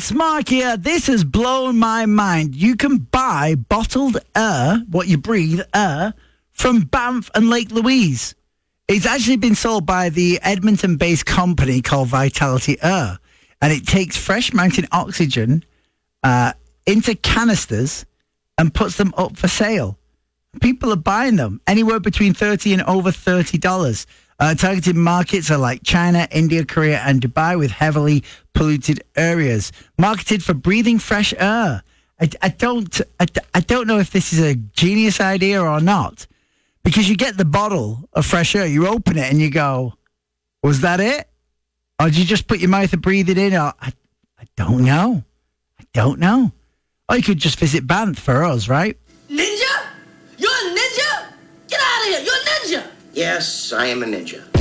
gents, Mark here. This has blown my mind. You can buy bottled air, what you breathe, air, from Banff and Lake Louise. It's actually been sold by the Edmonton-based company called Vitality Air, and it takes fresh mountain oxygen into canisters and puts them up for sale. People are buying them anywhere between $30 and over $30. Targeted markets are like China, India, Korea, and Dubai with heavily polluted areas. Marketed for breathing fresh air. I don't know if this is a genius idea or not, because you get the bottle of fresh air, you open it, and you go, "Was that it? Or did you just put your mouth and breathe it in?" Or I don't know. Or you could just visit Banff for us, right? Ninja? You're a ninja? Get out of here! You're a ninja! Yes, I am a ninja.